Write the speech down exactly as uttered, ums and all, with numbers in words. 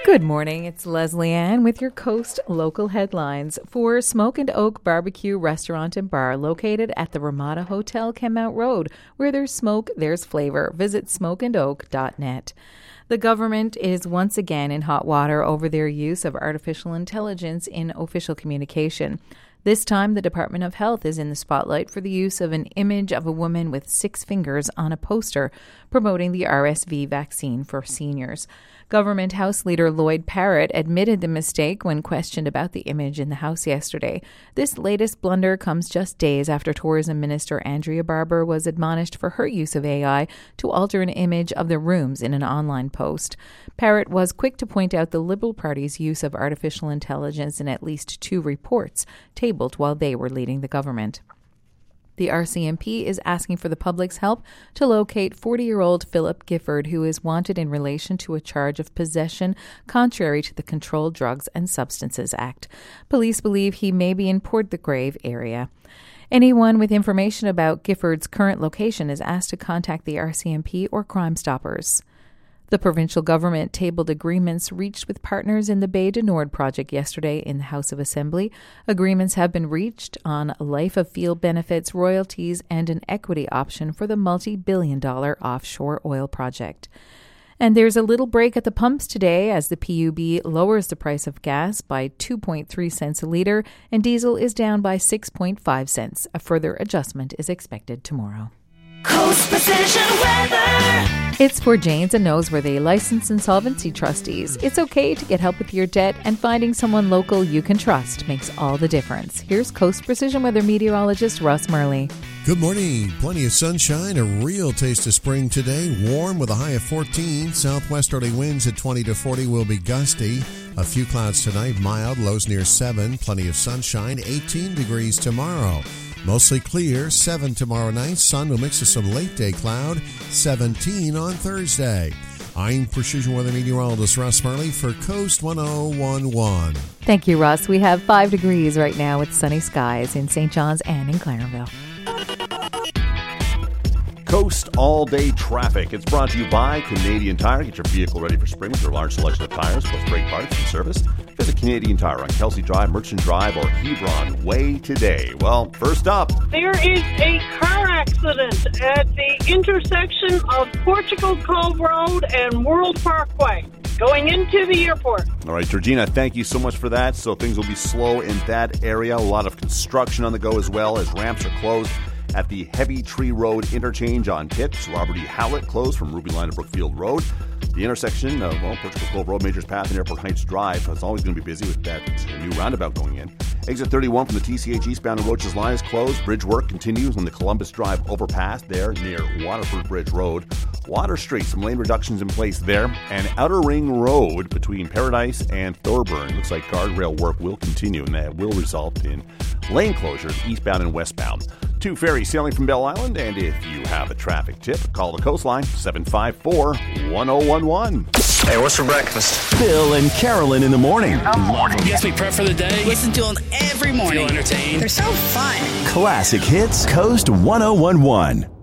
Good morning, it's Leslie Ann with your Coast local headlines. For Smoke and Oak Barbecue Restaurant and Bar located at the Ramada Hotel, Kenmount Road, where there's smoke, there's flavor. Visit smoke and oak dot net. The government is once again in hot water over their use of artificial intelligence in official communication. This time, the Department of Health is in the spotlight for the use of an image of a woman with six fingers on a poster promoting the R S V vaccine for seniors. Government House Leader Lloyd Parrott admitted the mistake when questioned about the image in the House yesterday. This latest blunder comes just days after Tourism Minister Andrea Barber was admonished for her use of A I to alter an image of the rooms in an online post. Parrott was quick to point out the Liberal Party's use of artificial intelligence in at least two reports tabled while they were leading the government. The R C M P is asking for the public's help to locate forty-year-old Philip Gifford, who is wanted in relation to a charge of possession contrary to the Controlled Drugs and Substances Act. Police believe he may be in Port the Grave area. Anyone with information about Gifford's current location is asked to contact the R C M P or Crime Stoppers. The provincial government tabled agreements reached with partners in the Bay du Nord project yesterday in the House of Assembly. Agreements have been reached on life of field benefits, royalties, and an equity option for the multi-billion dollar offshore oil project. And there's a little break at the pumps today as the P U B lowers the price of gas by two point three cents a litre and diesel is down by six point five cents. A further adjustment is expected tomorrow. Coast Precision Weather. It's for Janes and Noseworthy, licensed insolvency trustees. It's okay to get help with your debt, and finding someone local you can trust makes all the difference. Here's Coast Precision Weather meteorologist Russ Murley. Good morning. Plenty of sunshine, a real taste of spring today. Warm with a high of fourteen. Southwesterly winds at twenty to forty will be gusty. A few clouds tonight, mild, lows near seven. Plenty of sunshine, eighteen degrees tomorrow. Mostly clear, seven tomorrow night. Sun will mix with some late-day cloud, seventeen on Thursday. I'm Precision Weather Meteorologist Russ Murley for Coast one oh one point one. Thank you, Russ. We have five degrees right now with sunny skies in Saint John's and in Clarenville. Coast all-day traffic. It's brought to you by Canadian Tire. Get your vehicle ready for spring with your large selection of tires, plus great parts and service. Visit Canadian Tire on Kelsey Drive, Merchant Drive, or Hebron Way today. Well, first up, there is a car accident at the intersection of Portugal Cove Road and World Parkway going into the airport. All right, Georgina, thank you so much for that. So things will be slow in that area. A lot of construction on the go as well as ramps are closed at the Heavy Tree Road interchange on Pitts. Robert E. Howlett closed from Ruby Line to Brookfield Road. The intersection of, well, Portugal Cove Road, Majors Path, and Airport Heights Drive. It's always going to be busy with that new roundabout going in. Exit thirty-one from the T C H eastbound to Roaches Line is closed. Bridge work continues on the Columbus Drive overpass there near Waterford Bridge Road. Water Street, some lane reductions in place there. And Outer Ring Road between Paradise and Thorburn. Looks like guardrail work will continue, and that will result in lane closures eastbound and westbound. Two ferries sailing from Bell Island, and if you have a traffic tip, call the Coastline, seven five four, one oh one one. Hey, what's for breakfast? Bill and Carolyn in the morning. Morning. Gets me prepped for the day. Listen to them every morning. Feel entertained. They're so fun. Classic Hits, Coast one oh one point one.